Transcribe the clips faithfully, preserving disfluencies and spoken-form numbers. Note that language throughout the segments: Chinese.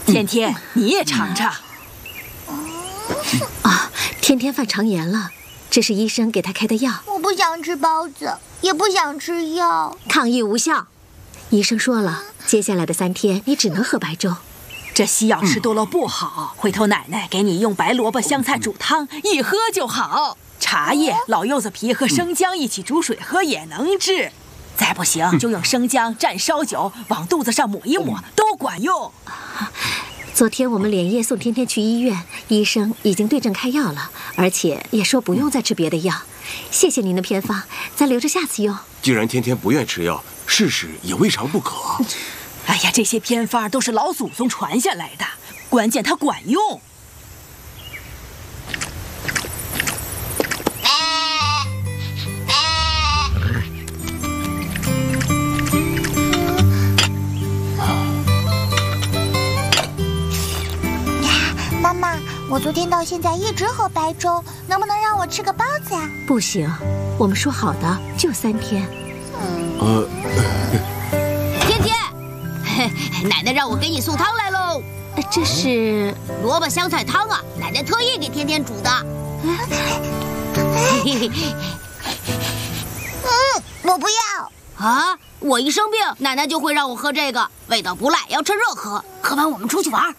天天，你也尝尝。 啊，天天犯肠炎了，这是医生给他开的药。 我不想吃包子，也不想吃药。 抗议无效，医生说了，接下来的三天你只能喝白粥。 这西药吃多了不好，回头奶奶给你用白萝卜香菜煮汤，一喝就好。茶叶、老柚子皮和生姜一起煮水喝也能治。再不行就用生姜蘸烧酒往肚子上抹一抹，都管用。 昨天我们连夜送天天去医院，医生已经对症开药了，而且也说不用再吃别的药。谢谢您的偏方，咱留着下次用。 既然天天不愿吃药，试试也未尝不可。 哎呀，这些偏方都是老祖宗传下来的，关键它管用。 妈妈，我昨天到现在一直喝白粥，能不能让我吃个包子啊？ 不行，我们说好的就三天。 呃， 天天，奶奶让我给你送汤来喽。 这是萝卜香菜汤啊，奶奶特意给天天煮的。 嗯，我不要。 啊，我一生病，奶奶就会让我喝这个，味道不赖，要趁热喝。喝完我们出去玩。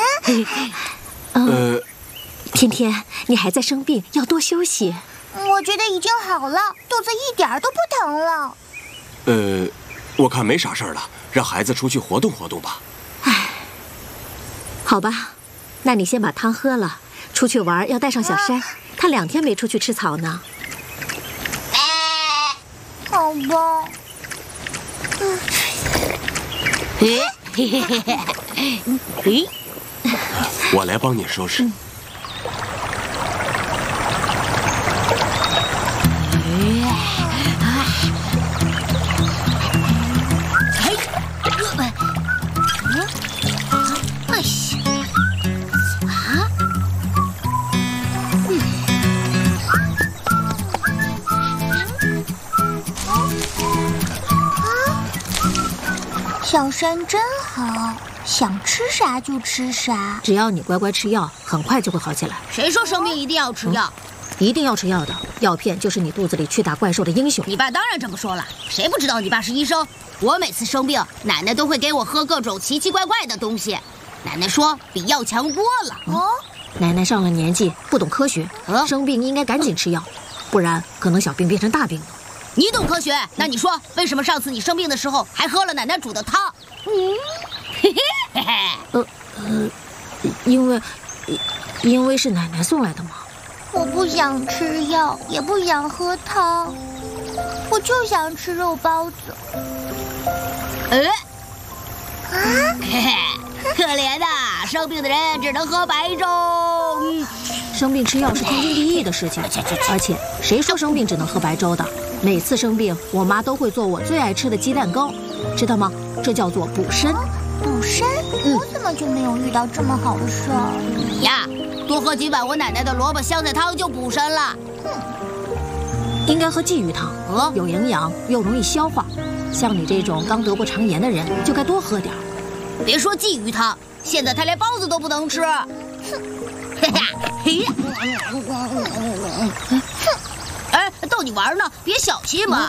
呃，天天，你还在生病，要多休息。 我觉得已经好了，肚子一点都不疼了。 呃，我看没啥事儿了，让孩子出去活动活动吧。 唉，好吧，那你先把汤喝了，出去玩要带上小山，他两天没出去吃草呢。 好吧。 嘿嘿嘿嘿嘿，嘿。 我来帮你收拾。嗯小山真好，想吃啥就吃啥。 只要你乖乖吃药，很快就会好起来。 谁说生病一定要吃药？ 嗯，一定要吃药的。药片就是你肚子里去打怪兽的英雄。 你爸当然这么说了，谁不知道你爸是医生？我每次生病，奶奶都会给我喝各种奇奇怪怪的东西。奶奶说比药强多了。 哦， 奶奶上了年纪，不懂科学， 啊、 生病应该赶紧吃药，不然可能小病变成大病了。 你懂科学，那你说为什么上次你生病的时候还喝了奶奶煮的汤？嗯，嘿嘿嘿嘿。 呃呃，因为因为是奶奶送来的嘛。 我不想吃药，也不想喝汤，我就想吃肉包子。 呃，啊，嘿嘿，可怜的生病的人只能喝白粥。嗯， 生病吃药是天经地义的事情，而且谁说生病只能喝白粥的？每次生病，我妈都会做我最爱吃的鸡蛋糕，知道吗？这叫做补参。 补参？ 嗯， 我怎么就没有遇到这么好的事儿？ 你呀，多喝几碗我奶奶的萝卜香菜汤就补参了。 哼， 应该喝鲫鱼汤， 哦， 有营养又容易消化。像你这种刚得过肠炎的人，就该多喝点儿。 别说鲫鱼汤，现在他连包子都不能吃。哼，嘿呀，嘿呀，哼。哎，逗你玩呢，别小气嘛！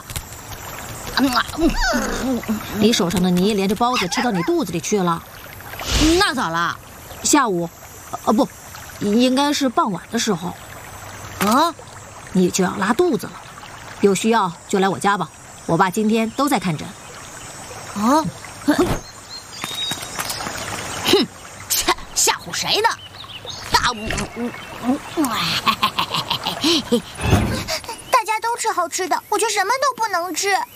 你手上的泥连着包子吃到你肚子里去了。 那咋了？ 下午，呃不，应该是傍晚的时候。 啊， 你就要拉肚子了，有需要就来我家吧，我爸今天都在看诊。 啊，哼，吓吓唬谁呢？大呜呜呜！ 大家都吃好吃的，我却什么都不能吃。